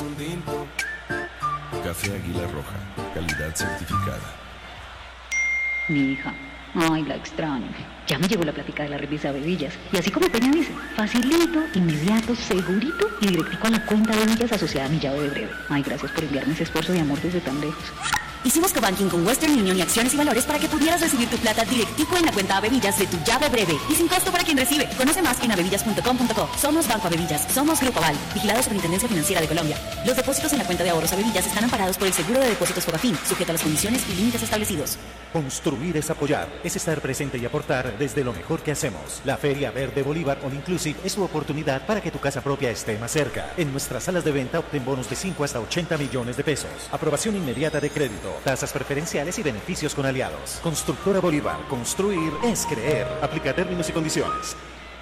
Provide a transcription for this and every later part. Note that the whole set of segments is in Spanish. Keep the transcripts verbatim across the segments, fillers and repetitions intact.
un tinto. Café Águila Roja, calidad certificada. Mi hija, ay, la extraño. Ya me llegó la plática de la revista Bebillas. Y así como Peña dice, facilito, inmediato, segurito y directico a la cuenta de Bebillas asociada a mi llave de breve. Ay, gracias por enviarme ese esfuerzo de amor desde tan lejos. Hicimos cobanking con Western Union y Acciones y Valores para que pudieras recibir tu plata directico en la cuenta Bebillas de tu llave breve y sin costo para quien recibe. Conoce más en abebillas punto com punto co. Somos Banco Abebillas, somos Grupo Aval, vigilado Superintendencia Financiera de Colombia. Los depósitos en la cuenta de ahorros Abebillas están amparados por el seguro de depósitos Fogafín, sujeto a las condiciones y límites establecidos. Construir es apoyar, es estar presente y aportar desde lo mejor que hacemos. La Feria Verde Bolívar All Inclusive es tu oportunidad para que tu casa propia esté más cerca. En nuestras salas de venta obtén bonos de cinco hasta ochenta millones de pesos. Aprobación inmediata de crédito, tasas preferenciales y beneficios con aliados. Constructora Bolívar, construir es creer. Aplica términos y condiciones.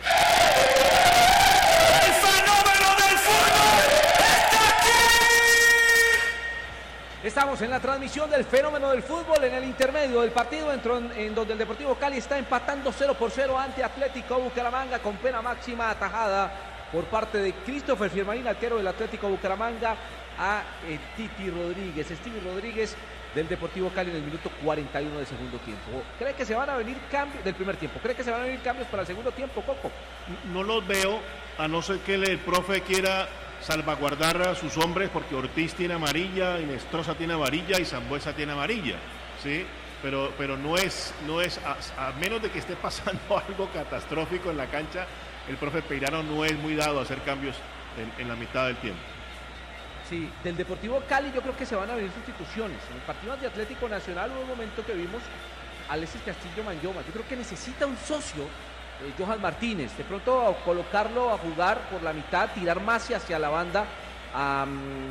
¡El fenómeno del fútbol está aquí! Estamos en la transmisión del fenómeno del fútbol en el intermedio del partido en, en donde el Deportivo Cali está empatando cero por cero ante Atlético Bucaramanga con pena máxima atajada por parte de Christopher Firmarín, arquero del Atlético Bucaramanga, a eh, Titi Rodríguez. Stevie Rodríguez del Deportivo Cali en el minuto cuarenta y uno del segundo tiempo. ¿Cree que se van a venir cambios del primer tiempo? ¿Cree que se van a venir cambios para el segundo tiempo, Coco? No los veo, a no ser que el profe quiera salvaguardar a sus hombres, porque Ortiz tiene amarilla, Inestrosa tiene amarilla y Sambuesa tiene amarilla, ¿sí? Pero, pero no es, no es a, a menos de que esté pasando algo catastrófico en la cancha, el profe Peirano no es muy dado a hacer cambios en, en la mitad del tiempo. Sí, del Deportivo Cali yo creo que se van a venir sustituciones. En el partido de Atlético Nacional hubo un momento que vimos a Alexis Castillo Manyoma. Yo creo que necesita un socio, eh, Johan Martínez, de pronto colocarlo a jugar por la mitad, tirar más hacia la banda a,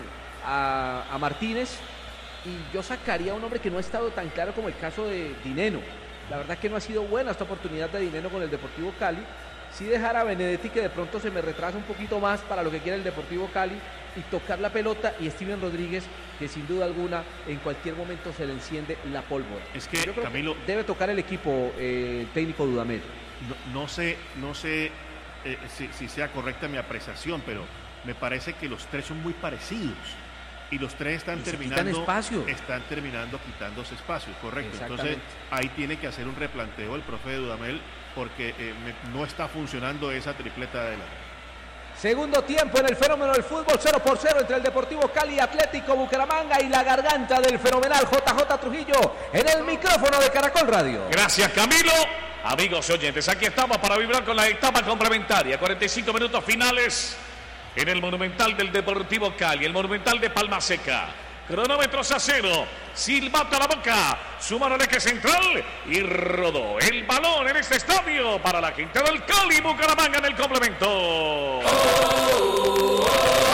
a, a Martínez, y yo sacaría a un hombre que no ha estado tan claro como el caso de Dineno. La verdad que no ha sido buena esta oportunidad de Dineno con el Deportivo Cali. Sí dejar a Benedetti, que de pronto se me retrasa un poquito más para lo que quiere el Deportivo Cali, y tocar la pelota, y Steven Rodríguez, que sin duda alguna en cualquier momento se le enciende la pólvora. Es que, yo creo Camilo, que debe tocar el equipo eh, técnico Dudamel. No, no sé, no sé eh, si, si sea correcta mi apreciación, pero me parece que los tres son muy parecidos. Y los tres están y terminando espacio. están terminando quitándose espacio, correcto. Entonces ahí tiene que hacer un replanteo el profe de Dudamel, porque eh, me, no está funcionando esa tripleta de adelante. Segundo tiempo en el fenómeno del fútbol, cero por cero entre el Deportivo Cali y Atlético Bucaramanga, y la garganta del fenomenal J J Trujillo en el micrófono de Caracol Radio. Gracias, Camilo. Amigos oyentes, aquí estamos para vibrar con la etapa complementaria. cuarenta y cinco minutos finales en el Monumental del Deportivo Cali, el Monumental de Palma Seca. Cronómetros a cero, silbato a la boca, su mano al eje central y rodó el balón en este estadio para la gente del Cali. Bucaramanga en el complemento. Oh, oh,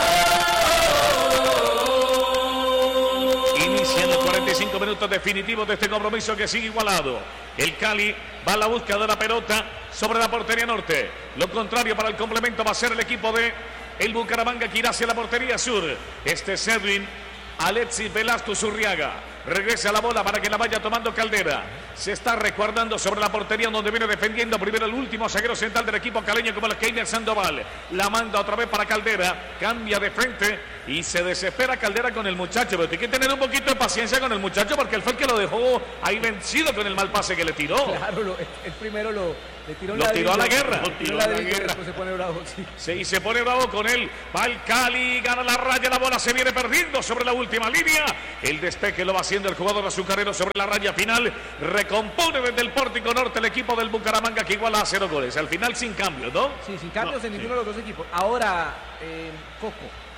oh. Inician los cuarenta y cinco minutos definitivos de este compromiso que sigue igualado. El Cali va a la búsqueda de la pelota sobre la portería norte. Lo contrario para el complemento va a ser el equipo de el Bucaramanga, que irá hacia la portería sur. Este es Edwin Alexis Velasco Zurriaga. Regresa la bola para que la vaya tomando Caldera. Se está resguardando sobre la portería, donde viene defendiendo primero el último zaguero central del equipo caleño, como el Keiner Sandoval. La manda otra vez para Caldera. Cambia de frente y se desespera Caldera con el muchacho. Pero tiene que tener un poquito de paciencia con el muchacho, porque él fue el que lo dejó ahí vencido con el mal pase que le tiró. Claro, lo, el primero lo... Le tiró, lo tiró a la guerra. Lo tiró a la guerra. Se pone bravo, sí. Sí, y se pone bravo con él. Va el Cali, gana la raya, la bola se viene perdiendo sobre la última línea. El despeje lo va haciendo el jugador azucarero sobre la raya final. Recompone desde el pórtico norte el equipo del Bucaramanga, que iguala a cero goles. Al final sin cambios, ¿no? Sí, sin cambios no, en ninguno sí. de los dos equipos. Ahora, eh, Coco,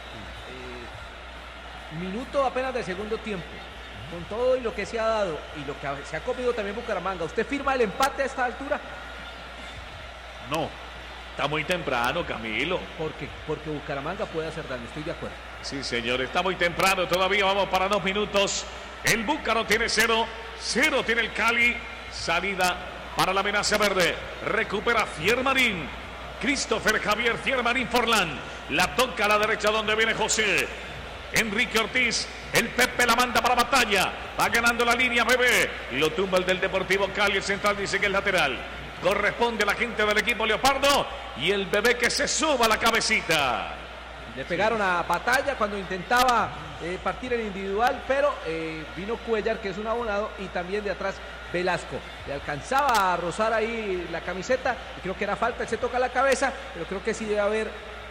eh, minuto apenas de segundo tiempo. Con todo y lo que se ha dado y lo que se ha comido también Bucaramanga, ¿usted firma el empate a esta altura? No, está muy temprano, Camilo. Porque, porque Bucaramanga puede hacer daño, estoy de acuerdo. Sí, señor, está muy temprano, todavía vamos para dos minutos. El Búcaro tiene cero, cero tiene el Cali. Salida para la amenaza verde. Recupera Fiermarín. Christopher Javier Fiermarín Forlán. La toca a la derecha donde viene José. Enrique Ortiz, el Pepe la manda para batalla. Va ganando la línea, Bebé. Lo tumba el del Deportivo Cali, el central dice que es lateral. Corresponde a la gente del equipo Leopardo y el Bebé que se suba la cabecita. Le pegaron a Batalla cuando intentaba eh, partir el individual, pero eh, vino Cuellar, que es un abonado, y también de atrás Velasco. Le alcanzaba a rozar ahí la camiseta, y creo que era falta, él se toca la cabeza, pero creo que sí debe haber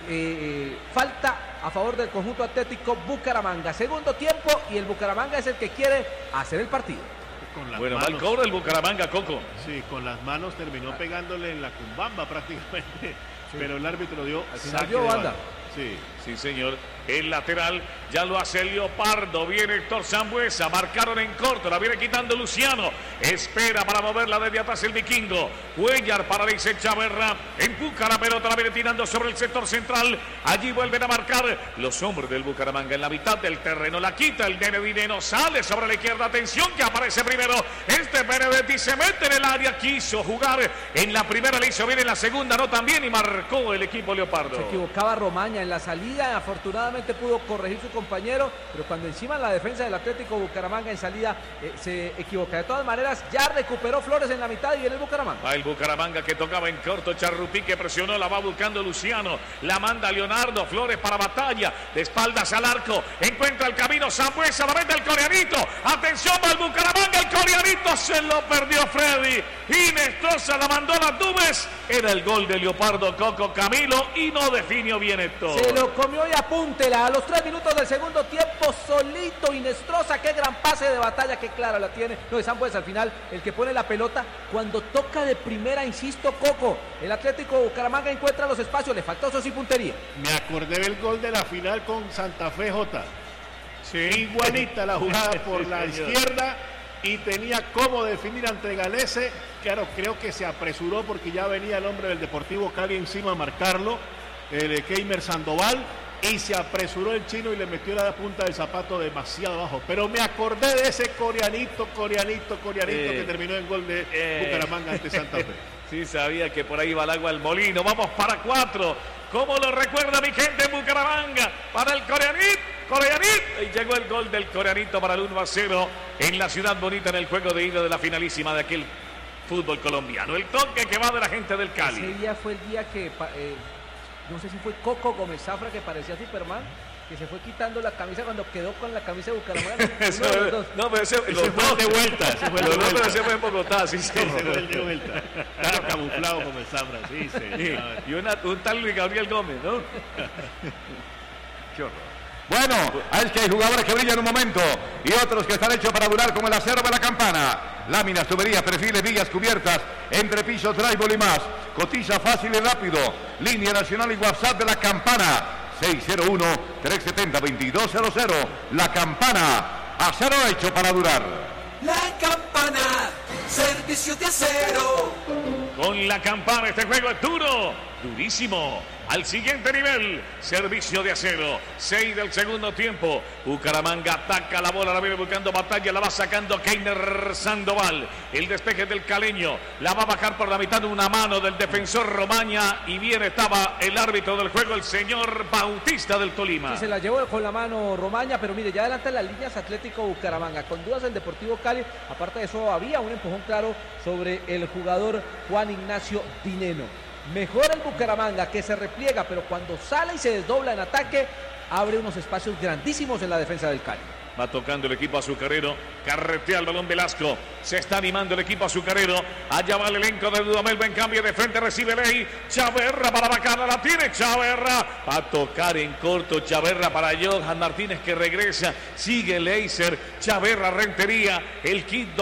eh, falta a favor del conjunto Atlético Bucaramanga. Segundo tiempo, y el Bucaramanga es el que quiere hacer el partido. Con las Bueno, manos. mal cobra el Bucaramanga, Coco. Sí, con las manos terminó pegándole en la cumbamba prácticamente, Sí. pero el árbitro dio Al final saque dio de banda. banda. Sí. Sí, señor. El lateral ya lo hace el Leopardo. Viene Héctor Sambuesa. Marcaron en corto. La viene quitando Luciano. Espera para moverla desde atrás el vikingo. Cuellar para Leise Chaverra. Empuja la pelota. La viene tirando sobre el sector central. Allí vuelven a marcar los hombres del Bucaramanga en la mitad del terreno. La quita el Nene Dineno. Sale sobre la izquierda. Atención que aparece primero. Este Benedetti se mete en el área. Quiso jugar en la primera. Le hizo bien en la segunda. No también. Y marcó el equipo Leopardo. Se equivocaba Romaña en la salida, afortunadamente pudo corregir su compañero, pero cuando encima la defensa del Atlético Bucaramanga en salida eh, se equivoca. De todas maneras, ya recuperó Flores en la mitad y viene el Bucaramanga. Va el Bucaramanga que tocaba en corto. Charrupí que presionó, la va buscando Luciano. La manda Leonardo. Flores para Batalla. De espaldas al arco. Encuentra el camino. Sambuesa la mete el coreanito. Atención, va el Bucaramanga. El coreanito se lo perdió Freddy. Inestrosa la mandó a las nubes. Era el gol de Leopardo Coco Camilo y no definió bien esto. Se lo comió y apúntela. A los tres minutos del segundo tiempo, solito Inestrosa. Qué gran pase de Batalla, qué clara la tiene. No, es Sambuesa al final el que pone la pelota. Cuando toca de primera, insisto, Coco. El Atlético Bucaramanga encuentra los espacios. Le faltó eso sí puntería. Me acordé del gol de la final con Santa Fe J. Sí. Igualita la jugada por la izquierda y tenía cómo definir ante Galese. Claro, creo que se apresuró porque ya venía el hombre del Deportivo Cali encima a marcarlo, el Keimer Sandoval, y se apresuró el chino y le metió la punta del zapato demasiado abajo. Pero me acordé de ese coreanito, coreanito, coreanito Eh, que terminó en gol de eh. Bucaramanga ante Santa Fe. Sí, sabía que por ahí va el agua al molino. Vamos para cuatro. ¿Cómo lo recuerda mi gente en Bucaramanga? Para el coreanito, coreanito. Y llegó el gol del coreanito para el uno a cero en la ciudad bonita en el juego de ida de la finalísima de aquel fútbol colombiano. El toque que va de la gente del Cali. Ese día fue el día que, eh, no sé si fue Coco Gómez Zafra, que parecía Superman, que se fue quitando la camisa cuando quedó con la camisa de Bucaramanga. Eso, Uno de los dos. no, pero ese, Ese los fue dos el de vuelta, ese fue el de Los dos, pero vuelta. ese fue en Bogotá, sí, sí. Ese fue el de vuelta. Claro, camuflado como el Zambra, sí, Sí, señor. y una, un tal Luis Gabriel Gómez, ¿no? Qué horror. Bueno, es que hay jugadores que brillan un momento y otros que están hechos para durar, como el acero de la Campana. Láminas, tuberías, perfiles, vigas, cubiertas, entrepisos, drywall y más. Cotiza fácil y rápido. Línea nacional y WhatsApp de la Campana. seis cero uno, tres siete cero, dos dos cero cero. La Campana. Acero hecho para durar. La Campana, servicio de acero. Con la Campana este juego es duro, durísimo. Al siguiente nivel, servicio de acero. seis del segundo tiempo. Bucaramanga ataca la bola, la viene buscando Batalla, la va sacando Keiner Sandoval. El despeje del caleño, la va a bajar por la mitad de una mano del defensor Romaña. Y bien estaba el árbitro del juego, el señor Bautista del Tolima. Sí, se la llevó con la mano Romaña, pero mire, ya adelante las líneas Atlético Bucaramanga. Con dudas el Deportivo Cali. Aparte de eso, había un empujón claro sobre el jugador Juan Ignacio Dineno. Mejor el Bucaramanga, que se repliega, pero cuando sale y se desdobla en ataque, abre unos espacios grandísimos en la defensa del Cali. Va tocando el equipo azucarero. Carretea el balón Velasco. Se está animando el equipo azucarero. Allá va el elenco de Dudamel. En cambio de frente recibe Ley. Chaverra para Bacana. La tiene Chaverra. Va a tocar en corto Chaverra para Johan Martínez que regresa. Sigue Leiser. Chaverra Rentería. El kit